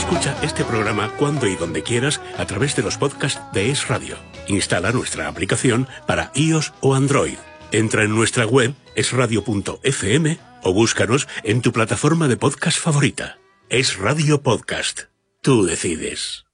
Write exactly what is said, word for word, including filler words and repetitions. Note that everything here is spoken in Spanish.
Escucha este programa cuando y donde quieras a través de los podcasts de Es Radio. Instala nuestra aplicación para iOS o Android. Entra en nuestra web es radio punto efe eme o búscanos en tu plataforma de podcast favorita. Es Radio Podcast. Tú decides.